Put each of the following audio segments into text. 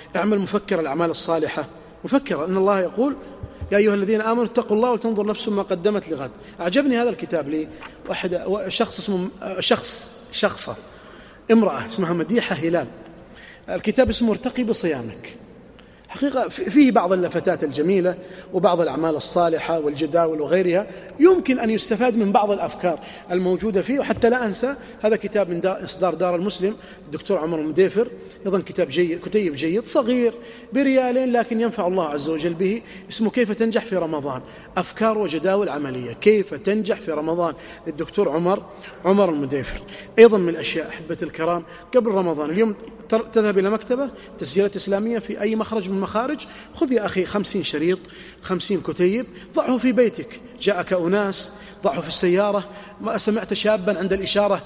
اعمل مفكر الأعمال الصالحة، مفكر أن الله يقول يا أيها الذين آمنوا اتقوا الله وتنظر نفس ما قدمت لغد. أعجبني هذا الكتاب لي شخص اسمه شخصة امرأة اسمها مديحة هلال، الكتاب اسمه ارتقي بصيامك. حقيقة فيه بعض اللفتات الجميلة وبعض الأعمال الصالحة والجداول وغيرها، يمكن أن يستفاد من بعض الأفكار الموجودة فيه. وحتى لا أنسى هذا كتاب من إصدار دار المسلم الدكتور عمر المديفر، أيضا كتاب جيد، كتيب جيد صغير بريالين لكن ينفع الله عز وجل به، اسمه كيف تنجح في رمضان، أفكار وجداول عملية، كيف تنجح في رمضان للدكتور عمر المديفر. أيضا من الأشياء أحبة الكرام قبل رمضان، اليوم تذهب إلى مكتبة تسجيلات إسلامية في أي مخرج من المخارج، خذ يا أخي 50 شريط 50 كتيب، ضعه في بيتك، جاءك أناس ضعه في السيارة، ما سمعت شابا عند الإشارة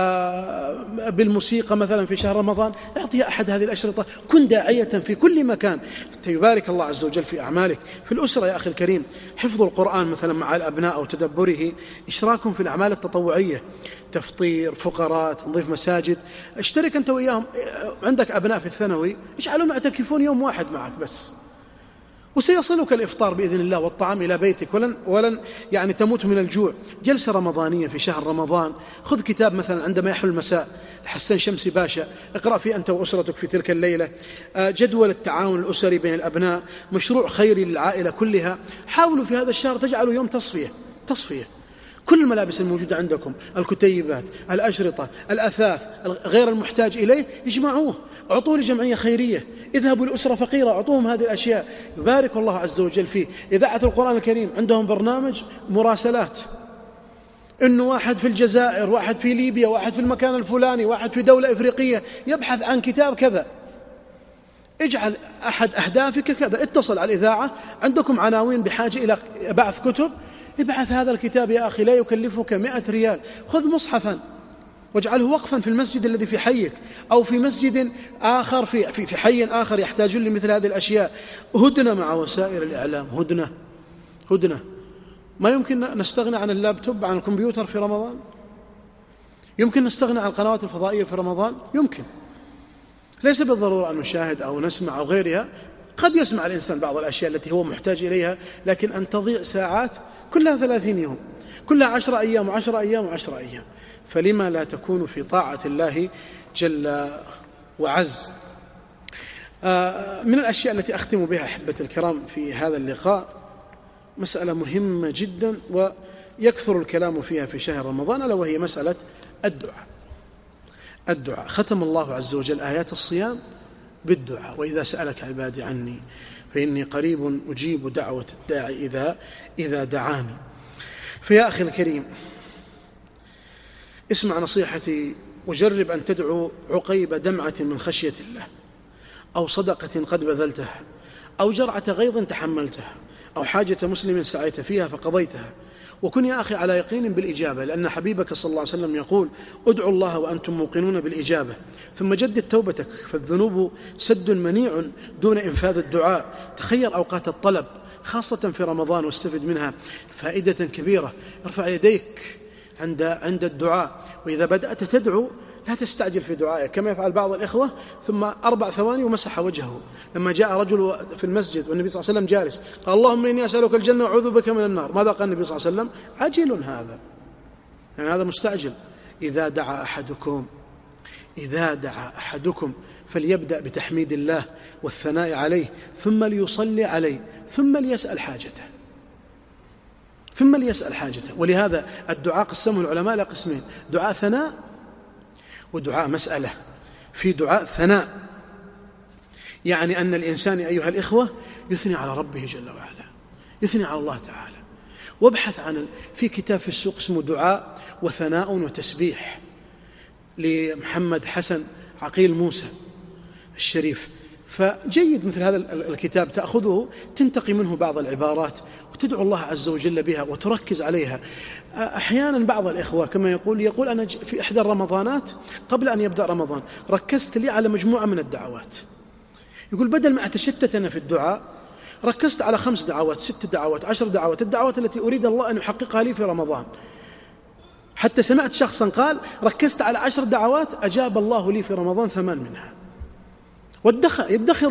بالموسيقى مثلا في شهر رمضان، اعطي أحد هذه الأشرطة، كن داعية في كل مكان حتى يبارك الله عز وجل في أعمالك. في الأسرة يا أخي الكريم، حفظ القرآن مثلا مع الأبناء أو تدبره، إشراكهم في الأعمال التطوعية، تفطير فقراء، تنظيف مساجد، اشترك أنت وإياهم. عندك أبناء في الثانوي، اجعلهم يعتكفون يوم واحد معك بس، وسيصلك الإفطار بإذن الله والطعام إلى بيتك، ولن يعني تموت من الجوع. جلسة رمضانية في شهر رمضان، خذ كتاب مثلا عندما يحلو المساء الحسن شمسي باشا، اقرأ فيه أنت وأسرتك في تلك الليلة. جدول التعاون الأسري بين الأبناء، مشروع خيري للعائلة كلها. حاولوا في هذا الشهر تجعلوا يوم تصفية كل الملابس الموجودة عندكم، الكتيبات، الأشرطة، الأثاث، غير المحتاج إليه اجمعوه، اعطوه لجمعية خيرية، اذهبوا لأسرة فقيرة اعطوهم هذه الأشياء، يبارك الله عز وجل فيه. إذاعة القرآن الكريم عندهم برنامج مراسلات، إنه واحد في الجزائر، واحد في ليبيا، واحد في المكان الفلاني، واحد في دولة إفريقية يبحث عن كتاب كذا، اجعل أحد أهدافك كذا، اتصل على الإذاعة، عندكم عناوين بحاجة إلى بعث كتب، ابعث هذا الكتاب يا أخي، لا يكلفك 100 ريال، خذ مصحفا واجعله وقفا في المسجد الذي في حيك، أو في مسجد آخر في حي آخر يحتاجون لمثل هذه الأشياء. هدنة مع وسائل الإعلام، هدنة. ما يمكن نستغنى عن اللابتوب، عن الكمبيوتر في رمضان؟ يمكن نستغنى عن القنوات الفضائية في رمضان؟ يمكن، ليس بالضرورة أن نشاهد أو نسمع أو غيرها، قد يسمع الإنسان بعض الأشياء التي هو محتاج إليها، لكن أن تضيع ساعات كلها 30 يوم، كلها 10 أيام و10 أيام و10 أيام، فلما لا تكون في طاعة الله جل وعز. من الأشياء التي أختم بها أحبة الكرام في هذا اللقاء مسألة مهمة جدا ويكثر الكلام فيها في شهر رمضان، ألا وهي مسألة الدعاء. ختم الله عز وجل آيات الصيام بالدعاء، وإذا سألك عبادي عني فإني قريب أجيب دعوة الداعي إذا دعاني. فيا أخي الكريم، اسمع نصيحتي وجرب أن تدعو عقيب دمعة من خشية الله، أو صدقة قد بذلتها، أو جرعة غيظ تحملتها، أو حاجة مسلم سعيت فيها فقضيتها، وكن يا أخي على يقين بالإجابة، لأن حبيبك صلى الله عليه وسلم يقول ادعوا الله وأنتم موقنون بالإجابة، ثم جدد توبتك، فالذنوب سد منيع دون إنفاذ الدعاء. تخير أوقات الطلب خاصة في رمضان واستفد منها فائدة كبيرة. ارفع يديك عند الدعاء، وإذا بدأت تدعو لا تستعجل في دعائك كما يفعل بعض الإخوة، ثم 4 ثواني ومسح وجهه. لما جاء رجل في المسجد والنبي صلى الله عليه وسلم جالس، قال اللهم إني أسألك الجنة وأعوذ بك من النار، ماذا قال النبي صلى الله عليه وسلم؟ عجل هذا، يعني هذا مستعجل. إذا دعا أحدكم فليبدأ بتحميد الله والثناء عليه، ثم ليصلي عليه، ثم ليسأل حاجته. ولهذا الدعاء قسمه العلماء إلى قسمين: دعاء ثناء ودعاء مسألة. في دعاء ثناء يعني أن الإنسان أيها الإخوة يثني على ربه جل وعلا، يثني على الله تعالى. وابحث في كتاب في السوق اسمه دعاء وثناء وتسبيح لمحمد حسن عقيل موسى الشريف، فجيد مثل هذا الكتاب تأخذه تنتقي منه بعض العبارات وتدعو الله عز وجل بها وتركز عليها. أحيانا بعض الإخوة كما يقول أنا في إحدى الرمضانات قبل أن يبدأ رمضان ركزت لي على مجموعة من الدعوات، يقول بدل ما أتشتت أنا في الدعاء ركزت على 5 دعوات 6 دعوات 10 دعوات، الدعوات التي أريد الله أن يحققها لي في رمضان. حتى سمعت شخصا قال ركزت على 10 دعوات أجاب الله لي في رمضان 8 منها، يدخر